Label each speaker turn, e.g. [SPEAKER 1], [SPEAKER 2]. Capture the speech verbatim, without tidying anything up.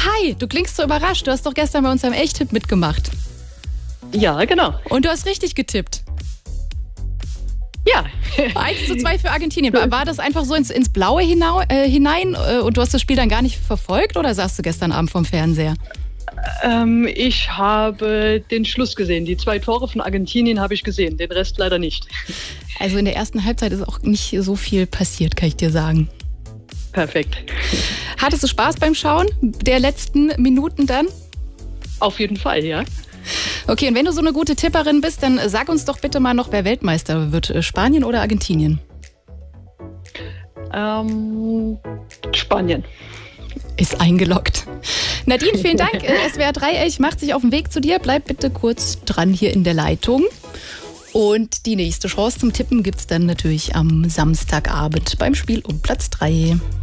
[SPEAKER 1] Hi, du klingst so überrascht. Du hast doch gestern bei uns am Echt-Tipp mitgemacht.
[SPEAKER 2] Ja, genau.
[SPEAKER 1] Und du hast richtig getippt.
[SPEAKER 2] Ja.
[SPEAKER 1] eins zu zwei für Argentinien. War, war das einfach so ins, ins Blaue hinau, äh, hinein äh, und du hast das Spiel dann gar nicht verfolgt oder saßt du gestern Abend vom Fernseher?
[SPEAKER 2] Ähm, ich habe den Schluss gesehen. Die zwei Tore von Argentinien habe ich gesehen, den Rest leider nicht.
[SPEAKER 1] Also in der ersten Halbzeit ist auch nicht so viel passiert, kann ich dir sagen.
[SPEAKER 2] Perfekt.
[SPEAKER 1] Hattest du Spaß beim Schauen der letzten Minuten dann?
[SPEAKER 2] Auf jeden Fall, ja.
[SPEAKER 1] Okay, und wenn du so eine gute Tipperin bist, dann sag uns doch bitte mal noch, wer Weltmeister wird. Spanien oder Argentinien?
[SPEAKER 2] Ähm, Spanien.
[SPEAKER 1] Ist eingeloggt. Nadine, vielen Dank. S W R Dreieck macht sich auf den Weg zu dir. Bleib bitte kurz dran hier in der Leitung. Und die nächste Chance zum Tippen gibt es dann natürlich am Samstagabend beim Spiel um Platz drei.